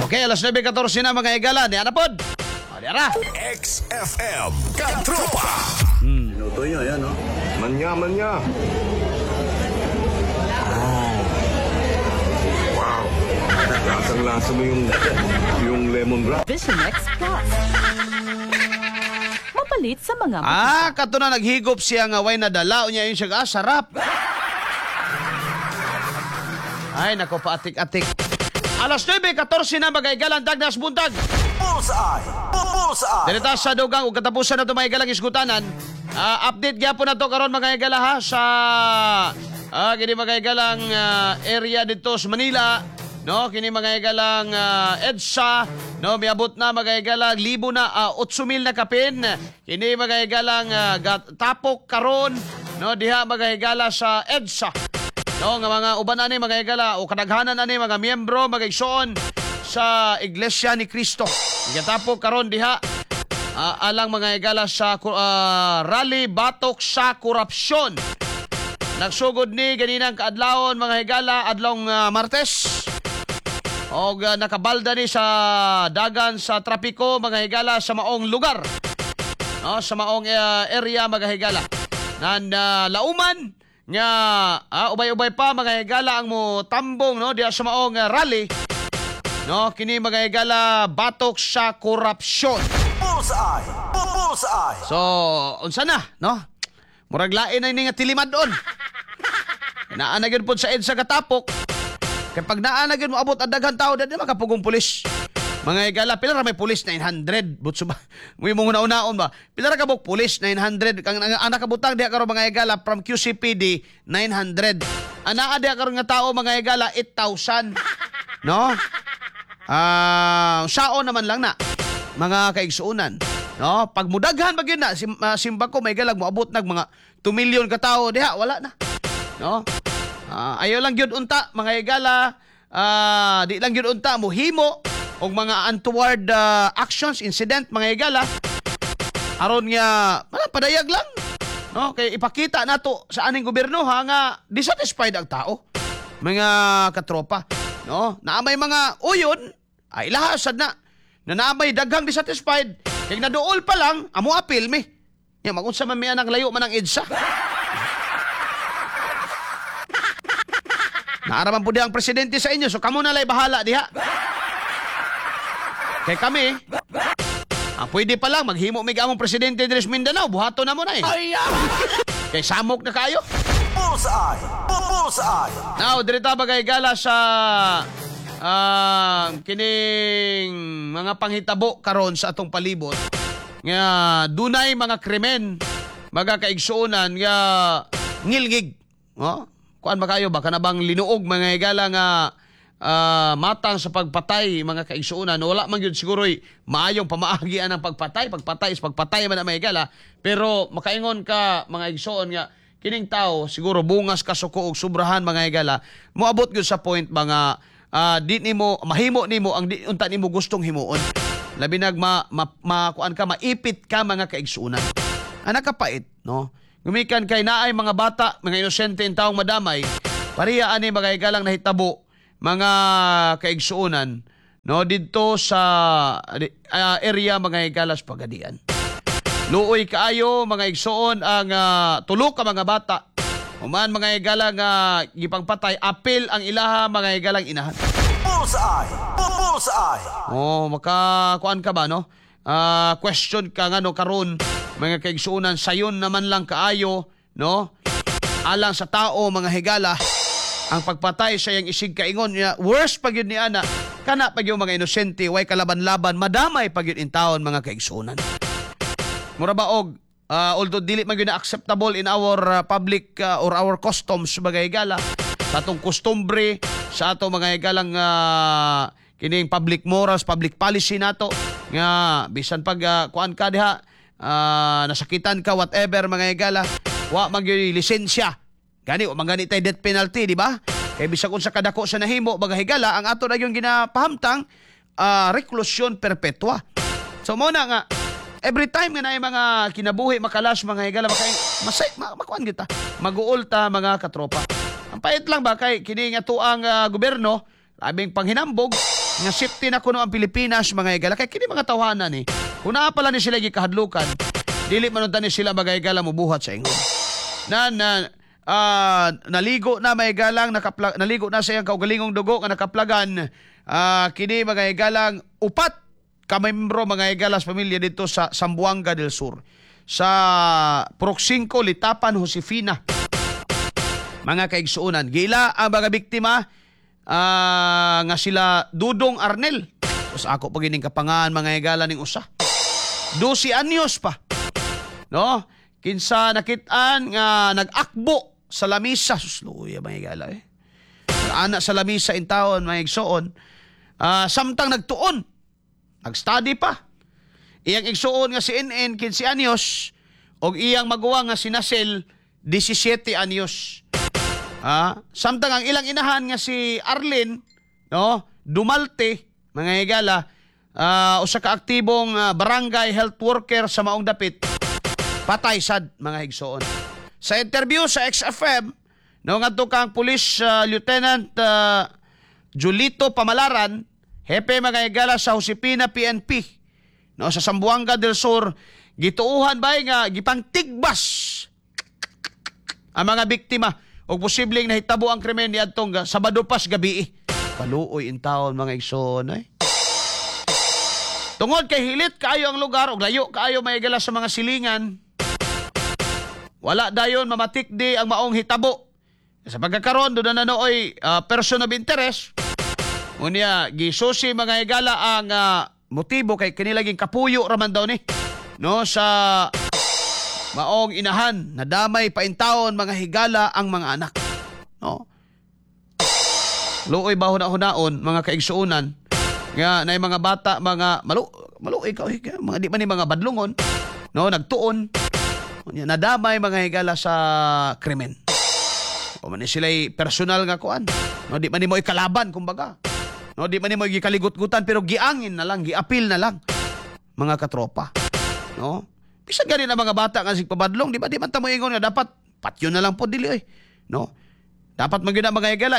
Okay, alas 9:14 na mga higala. Diyan na pod. O, diyan na. XFM Katropa. Minuto nyo, yan, no? Manya. Wow. Lasang-lasa mo yung lemongrass. Vision X Plus. Mapalit sa mga Kato na naghigop siya nga way nadala. Unya yun siya, sarap. Ay, nako, paatik-atik. Alas 9:14 na mga higala. Dagnas buntag. Bullseye! Dirita sa dugang ug katapusan na ito mga higalang isgutanan. Update gyapon na to karon mga higala ha sa kini mga higalang area dito sa Manila. No, kini mga higalang EDSA, no, miabot na mga higalang 8,000 na kapin. Kini mga higalang tapok karon, no, diha mga higala sa EDSA. No, nga mga uban ani mga higala o kadaghanan ani mga miyembro mga igsoon sa Iglesia ni Cristo. Igatapok karon diha alang mga higala sa rally batok sa korupsyon. Nagsugod ni ganinang kaadlawon mga higala adlong Martes. Og nakabalda ni sa dagan sa trapiko mga higala sa maong lugar. No, sa maong area mga higala. Nan lauman nga ubay-ubay pa mga higala ang mo tambong no diha sa maong rally. No, kini mga higala batok sa korupsyon. Bullseye! So, unsa na, no? Murag lain na ini nga tilimad doon. Naanagin po sa EDSA katapok. Kaya pag naanagin mo abot ang daghang tao, dahil makapugong pulis. Mga higala, pila ra may pulis? 900. Butso ba? Muy mong una-unaon ba? Pila ra kabok pulis? 900. Kang anak kabutang, diha karon mga higala, from QCPD, 900. Anaa diha karon nga tao, mga higala, 8,000. No? Saon naman lang na. Mga kaigsuunan. No? Pag mudaghan bagyan na, simba ko, may galag, moabot nag mga 2 million ka tao, diha, wala na. No? Ayaw lang yun unta, mga higala, di lang yun unta, muhimo, o mga untoward actions, incident, mga higala, aron nga, padayag lang. No? Kaya ipakita na to sa aning gobyerno, ha, nga dissatisfied ang tao. Mga katropa. No? Naamay mga uyon, ay lahasad na. Naamay daghang dissatisfied. Kaya naduol pa lang, amo apil mi. Yan, magunsa man may anak layo man ang EDSA. Naaraman po diha ang presidente sa inyo, so kamo na lay bahala diha. Kaya kami, pwede pa lang, maghimo mig among presidente Dres Mindanao, buhato na mo na eh. Kaya samok na kayo. Bullseye! Now, dirita bagay gala sa kining mga panghitabo karon sa atong palibot nga dunay mga krimen mga kaigsuonan nga ngilngig. Kuan ba kayo baka na bang linuog mga higala nga matang sa pagpatay mga kaigsuonan. Wala man gyud siguro'y maayong pamaagian ng pagpatay is pagpatay man ang mga higala, pero makaingon ka mga igsuon nga kining tao siguro bungas kasuko og sobrahan mga higala, moabot gyud sa point mga di nimo mahimo nimo ang di unta nimo gustong himuon. Labi nag kuan ka maipit ka mga kaigsuonan. Ana kapait, no? Gumikan kay naay mga bata, mga inosente in taong madamay, pariya ani mga higalang nahitabo mga kaigsuonan, no, didto sa area mga higalas Pagadian. Luoy kaayo mga igsuon ang tulo ka mga bata. Human mga higala nga gipangpatay, apil ang ilaha mga higalang inahan. Bullseye! Makakuan ka ba, no? Question ka nga, no, karon mga kaigsuonan, sayon naman lang kaayo, no? Alang sa tao, mga higala, ang pagpatay sa iyang isig kaingon niya, worst pag yun ni ana, kana pag yung mga inosente, way kalaban-laban, madamay pag yun in taon, mga kaigsuonan. Mura ba og, although dili man yun na acceptable in our public or our customs, mga higala, sa atong kustumbre, sa atong mga higalang kining public morals, public policy nato, nga bisan pag kuan ka diha, nasakitan ka, whatever mga higala, wa man gyud lisensya. Gani o mangani tay death penalty, di ba? Kay bisag unsa kadako sa nahimo mga higala, ang ato na yung ginapahamtang reklusyon perpetua. So mo na nga every time nga naay mga kinabuhi makalas mga higala makuan kita. Maguol ta mga katropa. Ang pait lang ba kay kini nga tuang gobyerno, labing panghinambog, nga safety na kuno ang Pilipinas mga higala kay kini mga tawhanan ni kung naa pala ni sila gikahadlukan dili man ni sila mga higala mobuhat sa ingon naligo na may galang naligo na sa iyang kaugalingong dugo nga nakaplagan kini mga higalang upat ka membro mga higalas pamilya dito sa Zamboanga del Sur sa Purok 5 Litapan Josefina mga kaigsuunan gila ang mga biktima nga sila Dudong Arnel so, ako pagining kapangan mga higala ning usa 12 anyos pa no kinsa nakitaan nga nag-akbo sa lamisa susluya mga higala anak sa lamisa in taon mga igsuon samtang nagtuon nag-study pa iyang igsuon nga si NN 15 anyos og iyang maguwa nga si Nasel 17 anyos samtang ang ilang inahan nga si Arlene no Dumalte mga higala usa ka aktibong barangay health worker sa maong dapit patay sad mga higsuon sa interview sa XFM no ngadto kang Police Lieutenant Julito Pamalaran hepe mga higala sa Josefina PNP no sa Zamboanga del Sur gituuhan bay nga gipangtigbas ang mga biktima og posibleng nahitabo ang krimen niadtong Sabado pas gabi kaluoy in taon mga igsoon tungod kay hilit kaayo ang lugar og layo kaayo mga higala sa mga silingan wala dayon mamatikdi ang maong hitabo sa pagkakaroon doon na nooy person of interest unya gisusi mga higala ang motibo kay kanilaging kapuyo raman daw ni no sa maong inahan na damay paintaon mga higala ang mga anak no luoy bahuna-hunaon mga kaigsuunan nga nay mga bata mga maluoy ka mga di man ni mga badlungon no nagtuon nadamay mga higala sa krimen o man sila personal nga kuan no di man ni mo ikalaban kumbaga no di man ni mo gikaligut-gutan pero giangin na lang giapil na lang mga katropa no bisag gani na mga bata nga sigpabadlong di man ta mo ingon nga dapat patyo na lang po dili no dapat magyud mga higala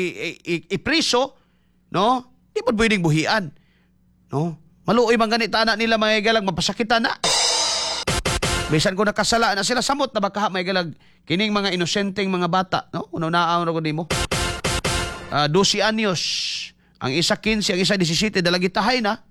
ipriso no di po pwedeng buhian no maluoy man ganita na nila mga higalang mapasakitan na bisan ko nakasala na sila samot na baka may galag kining mga inosenteng mga bata no una-una ko nimo 12 anyos ang isa 15 ang isa 17 dalagi tahay na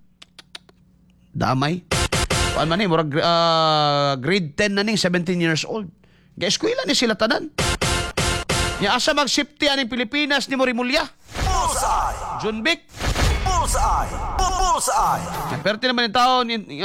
damay kuan man ni murag grade 10 na ning 17 years old ga-eskwela ni sila tanan nya asa mag safety aning Pilipinas ni Morimulya Bullseye! John Vic Bullseye! Bullseye! perti naman yung taon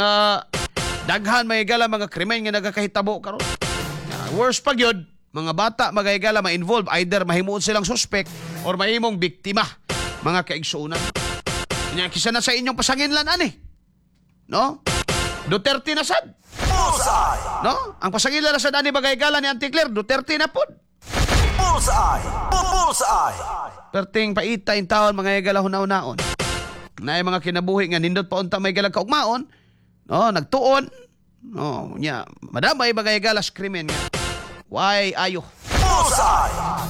daghan may higala mga krimen nga nagakahitabo karon. Worst pa gyud mga bata mga higala ma-involve either mahimuon silang suspect or mahimong biktima mga kaigsuunan. Nya kisa na sa inyong pasanginlan ani. No? Duterte na sad. Bullseye! No? Ang pasanginlan na sad ani mga higala ni Auntie Claire Duterte na pod. Bullseye! Bullseye! Perting paita in taon mga higala hunaw-naon. Na mga kinabuhi nga nindot pa unta may higala kaugmaon. No, nagtuon. No, nya, madamay mga higalas krimen nga. Why ayo? Bullseye!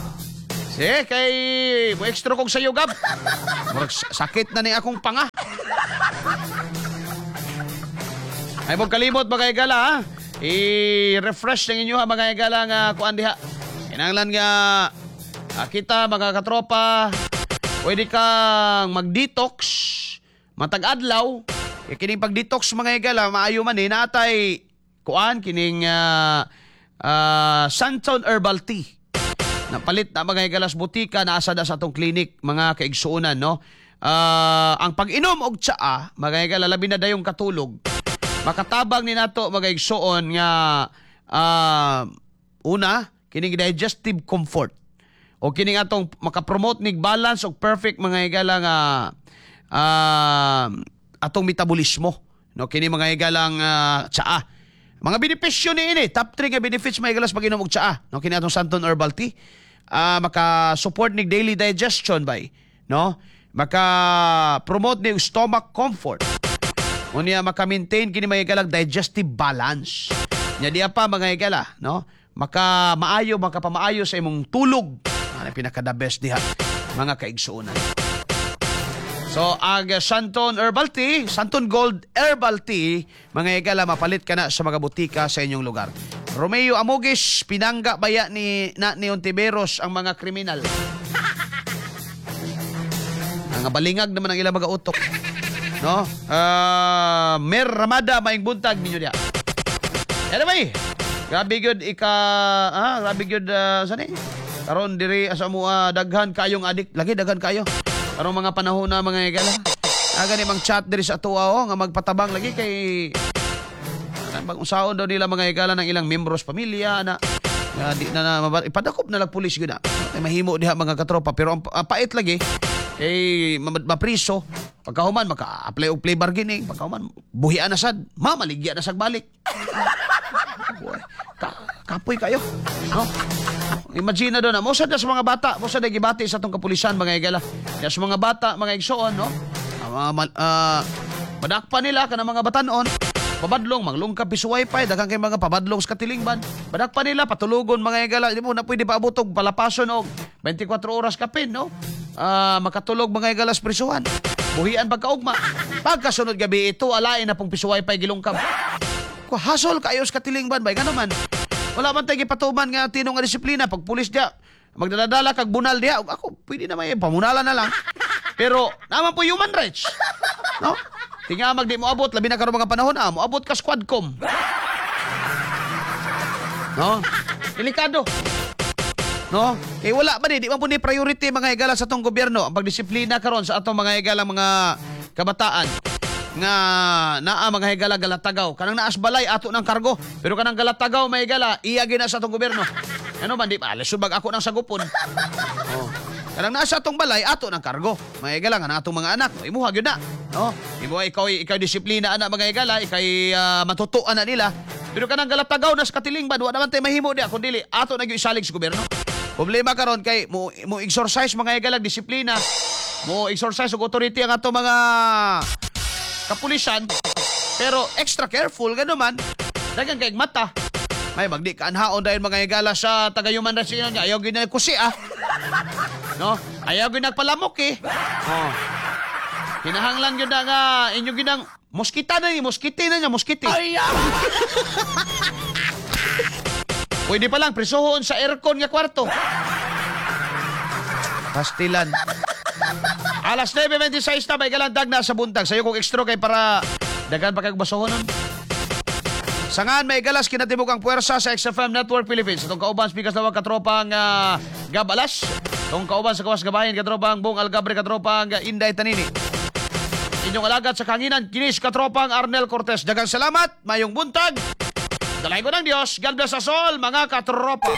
Kay mo extra kong sayo gab. Murag sakit na ni akong panga. Ay mo kalimot mga higala ha. I-refresh ng inyo ha mga higala nga kuan diha. Kinahanglan nga kita mga katropa pwede kang mag-detox matag adlaw. Kining pag-detox mga higala, maayo man natay kuan kining Santon Herbal Tea. Napalit na mga higalas butika na asa sa atong clinic mga kaigsuunan no. Ang pag-inom og tsaa, mga higala labi na dayong katulog. Makatabang ni nato mga igsuon nga una kining digestive comfort. O kining atong makapromote nig balance og perfect mga higala nga atong metabolismo no kini mga higalang tsaa mga benepisyo ni ini top 3 nga benefits mga higalas pag inom og tsaa no kini atong Santon Herbal Tea maka support nig daily digestion bay no maka promote nig stomach comfort unya maka maintain kini mga higalang digestive balance nya diya pa mga higala no maka pamaayo sa imong tulog pinaka the best diha mga kaigsuonan. So, ang Santon Herbal Tea, Santon Gold Herbal Tea, mga igala, mapalit ka na sa mga butika sa inyong lugar. Romeo Amugis, pinangga baya ni Ontiveros ang mga kriminal. Ang balingag naman ang ilang mga utok. No? Mer Ramada, maing buntag ninyo diya. Anyway, grabe gyud grabe gyud sani. Karon diri asa mo daghan kayong adik, lagi daghan kayo. Karong mga panahon na mga igala. Aga ni mang chat diri sa tuwa nga magpatabang lagi kay bang usaon daw nila mga igala ng ilang membros pamilya na di na ipadakop na lang pulis gyud na. Ay mahimo diha mga katropa pero ang pait lagi kay mapriso pagkahuman maka-apply og plea bargaining pagkahuman buhian na sad mamaligya na sag balik. Kapoy kayo, no? Imagine na doon, mo sad na sa mga bata, mo sad na gibati sa itong kapulisan, mga igala. Kaya sa mga bata, mga igsoon, no? Madakpa nila ka ng mga batanon, pabadlong, maglungkap piso wifi, dagang kay mga pabadlong sa katilingban. Madakpa nila, patulugon, mga igala. Hindi mo na pwede pa abutog, palapason og 24 oras kapin, no? Makatulog, mga igala sa prisuhan. Buhian pagkaugma. Pagkasunod gabi ito, alain na pong piso wifi gilungkap. Hasol kayo sa katilingban, bay, gano'n man. Wala man tayo gipatuman nga tinong nga disiplina. Pag pulis diya, magdaladala kag bunal diya, ako, pwede na may pamunalan na lang. Pero, naman po human rights. No? Tingamag di mo abot, labi na karon mga panahon, mo abot ka squadcom. No? Delikado. No? Eh wala ba di man po ni priority mga igala sa atong gobyerno ang pagdisiplina karon sa atong mga igala mga kabataan. Nga naa mga higala galatagaw kanang naas balay ato ng kargo pero kanang galatagaw may higala iya gina sa atong gobyerno ano man di pa alas subag ako ng sagupon kanang naas sa atong balay ato ng kargo mga higala nga atong mga anak imuha gyud na no imo ikaw disiplina ana mga higala ikay matutuan na nila pero kanang galatagaw na sa katilingban wa naman tay mahimo dia kun dili ato na gyud isalig sa gobyerno problema karon kay mo exercise mga higala disiplina mo exercise og authority ang ato mga kapulisan, pero extra careful, gano'n man. Dagang kaig mata. May magdi ka anhaon dahil mga higala sa taga-human rights niya. Ayaw ginag kusi, No? Ayaw ginag palamok, Hinahanglan yun na nga, inyo ginang, moskita na niya, moskiti. Ay, pwede pa lang, prisuhon sa aircon nga kwarto. Pastilan. Alas 9:26 na, may galandag na sa buntag. Sa'yo kong extra kay para dagan pa kayong basohon nun. Sangan, may galas kinatibok ang puwersa sa XFM Network Philippines. Itong kauban, speakers lawag katropang Gabalas. Itong kauban sa kawas gabahin, katropang Bong Algabre, katropang Inday Tanini. Inyong alagat sa kanginan, kinis katropang Arnel Cortez. Dagang salamat, mayong buntag. Dalay ko ng Diyos, God bless us all, mga katropa.